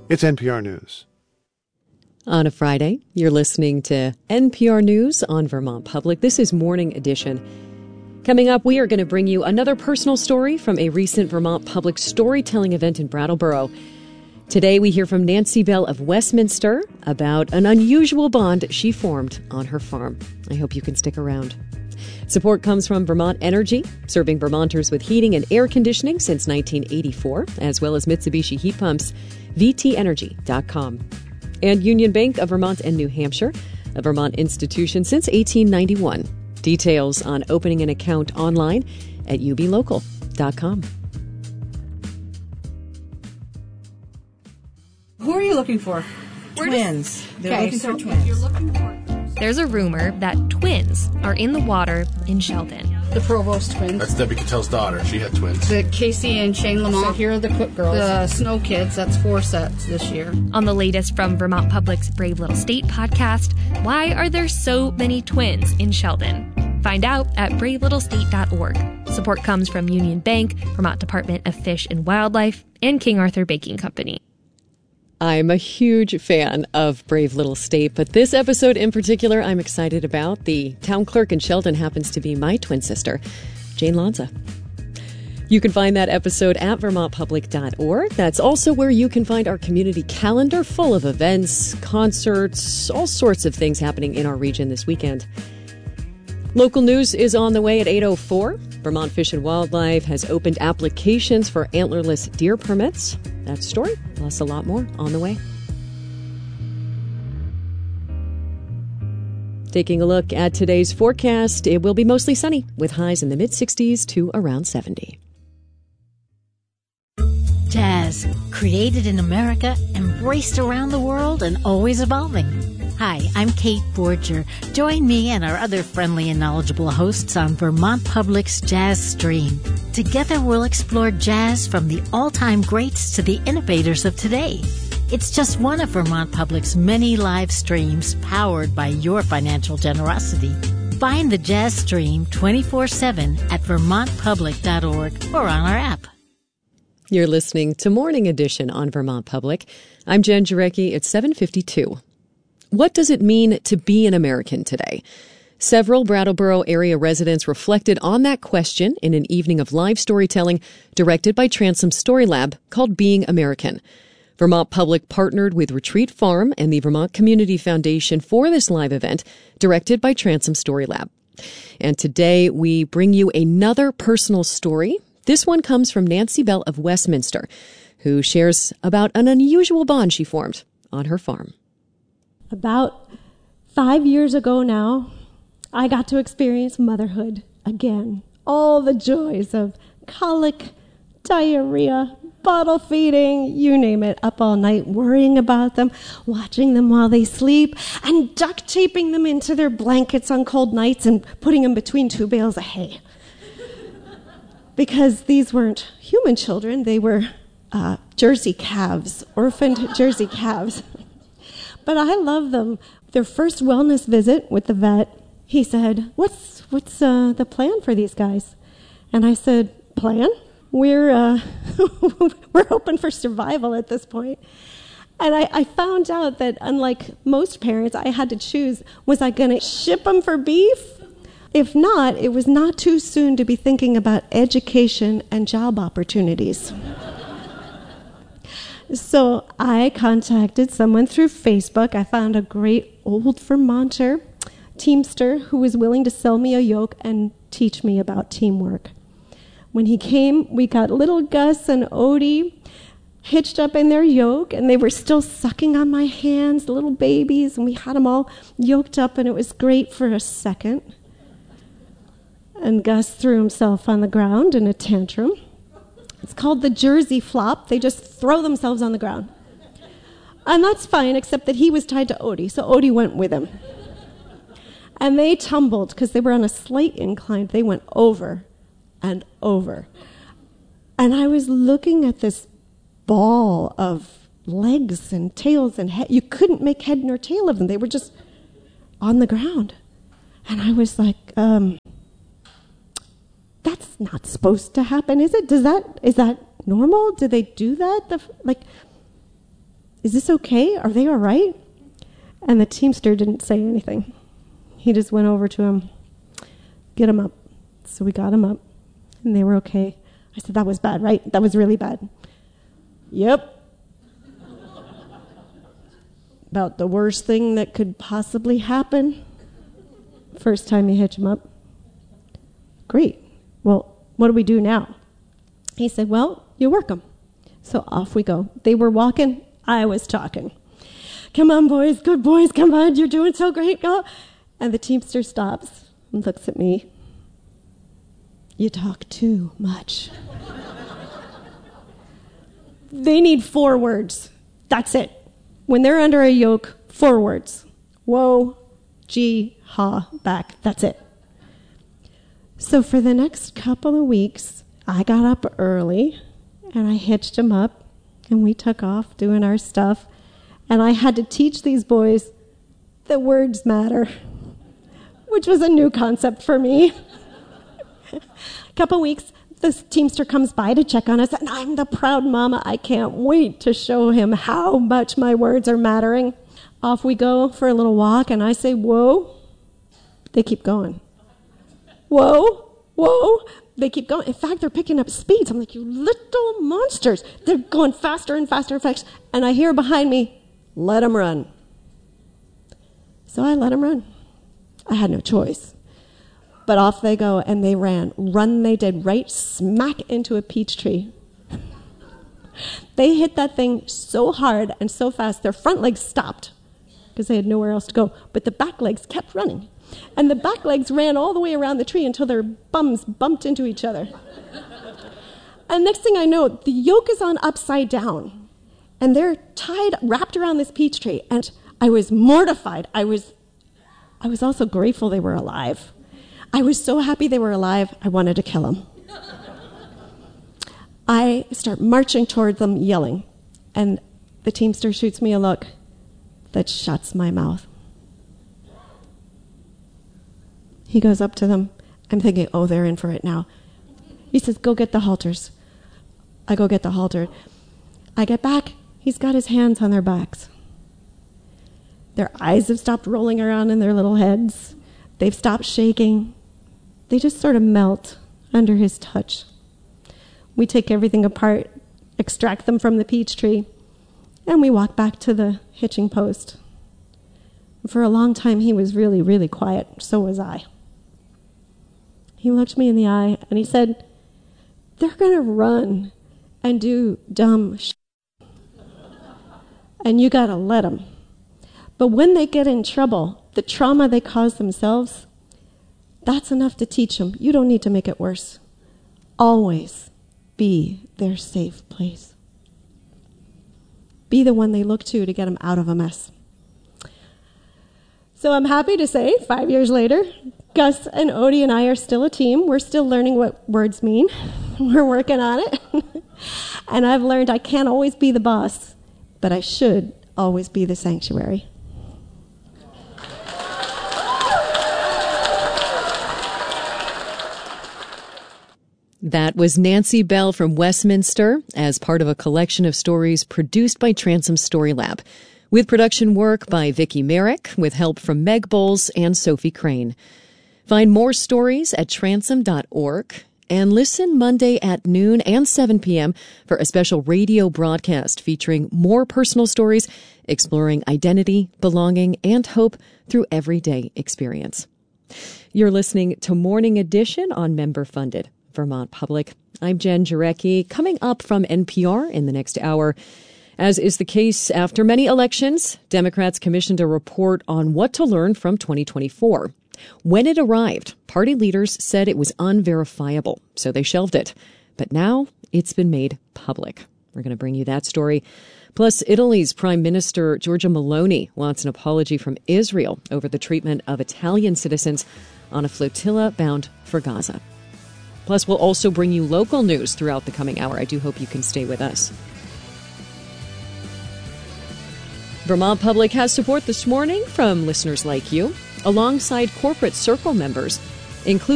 It's NPR News. On a Friday, you're listening to NPR News on Vermont Public. This is Morning Edition. Coming up, we are going to bring you another personal story from a recent Vermont Public storytelling event in Brattleboro. Today, we hear from Nancy Bell of Westminster about an unusual bond she formed on her farm. I hope you can stick around. Support comes from Vermont Energy, serving Vermonters with heating and air conditioning since 1984, as well as Mitsubishi heat pumps, vtenergy.com. And Union Bank of Vermont and New Hampshire, a Vermont institution since 1891. Details on opening an account online at ublocal.com. Who are you looking for? Twins. They're looking for twins. There's a rumor that twins are in the water in Sheldon. The Provost twins. That's Debbie Catel's daughter. She had twins. The Casey and Shane Lamont. So here are the Cook girls. The Snow Kids. That's 4 sets this year. On the latest from Vermont Public's Brave Little State podcast, why are there so many twins in Sheldon? Find out at bravelittlestate.org. Support comes from Union Bank, Vermont Department of Fish and Wildlife, and King Arthur Baking Company. I'm a huge fan of Brave Little State, but this episode in particular I'm excited about. The town clerk in Sheldon happens to be my twin sister, Jane Lanza. You can find that episode at vermontpublic.org. That's also where you can find our community calendar full of events, concerts, all sorts of things happening in our region this weekend. Local news is on the way at 8:04. Vermont Fish and Wildlife has opened applications for antlerless deer permits. That story, plus a lot more on the way. Taking a look at today's forecast, it will be mostly sunny with highs in the mid-60s to around 70. Jazz, created in America, embraced around the world, and always evolving. Hi, I'm Kate Borger. Join me and our other friendly and knowledgeable hosts on Vermont Public's Jazz Stream. Together we'll explore jazz from the all-time greats to the innovators of today. It's just one of Vermont Public's many live streams powered by your financial generosity. Find the Jazz Stream 24/7 at vermontpublic.org or on our app. You're listening to Morning Edition on Vermont Public. I'm Jen Jarecki. It's 7:52. What does it mean to be an American today? Several Brattleboro area residents reflected on that question in an evening of live storytelling directed by Transom Story Lab called Being American. Vermont Public partnered with Retreat Farm and the Vermont Community Foundation for this live event directed by Transom Story Lab. And today we bring you another personal story. This one comes from Nancy Bell of Westminster, who shares about an unusual bond she formed on her farm. About 5 years ago now, I got to experience motherhood again. All the joys of colic, diarrhea, bottle feeding, you name it, up all night worrying about them, watching them while they sleep, and duct taping them into their blankets on cold nights and putting them between 2 bales of hay. Because these weren't human children, they were Jersey calves, orphaned Jersey calves. But I love them. Their first wellness visit with the vet, he said, what's the plan for these guys? And I said, plan? We're hoping for survival at this point. And I found out that unlike most parents, I had to choose, was I going to ship them for beef? If not, it was not too soon to be thinking about education and job opportunities. So I contacted someone through Facebook. I found a great old Vermonter teamster who was willing to sell me a yoke and teach me about teamwork. When he came, we got little Gus and Odie hitched up in their yoke, and they were still sucking on my hands, little babies, and we had them all yoked up, and it was great for a second. And Gus threw himself on the ground in a tantrum. It's called the Jersey flop. They just throw themselves on the ground. And that's fine, except that he was tied to Odie, so Odie went with him. And they tumbled, because they were on a slight incline. They went over and over. And I was looking at this ball of legs and tails and head. You couldn't make head nor tail of them. They were just on the ground. And I was like, that's not supposed to happen, is it? Is that normal? Do they do that? is this okay? Are they all right? And the Teamster didn't say anything. He just went over to him, get him up. So we got him up, and they were okay. I said, that was bad, right? That was really bad. Yep. About the worst thing that could possibly happen. First time you hitch him up. Great. Well, what do we do now? He said, well, you work them. So off we go. They were walking. I was talking. Come on, boys. Good boys. Come on. You're doing so great. Go. And the Teamster stops and looks at me. You talk too much. They need 4 words. That's it. When they're under a yoke, 4 words. Whoa, gee, ha, back. That's it. So for the next couple of weeks, I got up early, and I hitched him up, and we took off doing our stuff. And I had to teach these boys that words matter, which was a new concept for me. A couple weeks, this Teamster comes by to check on us, and I'm the proud mama. I can't wait to show him how much my words are mattering. Off we go for a little walk, and I say, whoa. They keep going. Whoa, whoa. They keep going. In fact, they're picking up speeds. I'm like, you little monsters. They're going faster and faster and faster. And I hear behind me, let them run. So I let them run. I had no choice. But off they go, and they ran. Run they did, right smack into a peach tree. They hit that thing so hard and so fast, their front legs stopped because they had nowhere else to go. But the back legs kept running. And the back legs ran all the way around the tree until their bums bumped into each other. And next thing I know, the yoke is on upside down. And they're tied, wrapped around this peach tree. And I was mortified. I was also grateful they were alive. I was so happy they were alive, I wanted to kill them. I start marching toward them, yelling. And the Teamster shoots me a look that shuts my mouth. He goes up to them. I'm thinking, oh, they're in for it now. He says, go get the halters. I go get the halter. I get back. He's got his hands on their backs. Their eyes have stopped rolling around in their little heads. They've stopped shaking. They just sort of melt under his touch. We take everything apart, extract them from the peach tree, and we walk back to the hitching post. For a long time, he was really, really quiet. So was I. He looked me in the eye, and he said, they're going to run and do dumb shit. And you got to let them. But when they get in trouble, the trauma they cause themselves, that's enough to teach them. You don't need to make it worse. Always be their safe place. Be the one they look to get them out of a mess. So I'm happy to say, 5 years later, Gus and Odie and I are still a team. We're still learning what words mean. We're working on it. And I've learned I can't always be the boss, but I should always be the sanctuary. That was Nancy Bell from Westminster as part of a collection of stories produced by Transom Story Lab, with production work by Vicki Merrick, with help from Meg Bowles and Sophie Crane. Find more stories at transom.org and listen Monday at noon and 7 p.m. for a special radio broadcast featuring more personal stories exploring identity, belonging, and hope through everyday experience. You're listening to Morning Edition on member-funded Vermont Public. I'm Jen Jarecki. Coming up from NPR in the next hour, as is the case after many elections, Democrats commissioned a report on what to learn from 2024. When it arrived, party leaders said it was unverifiable, so they shelved it. But now it's been made public. We're going to bring you that story. Plus, Italy's Prime Minister Giorgia Meloni wants an apology from Israel over the treatment of Italian citizens on a flotilla bound for Gaza. Plus, we'll also bring you local news throughout the coming hour. I do hope you can stay with us. Vermont Public has support this morning from listeners like you, alongside corporate circle members, including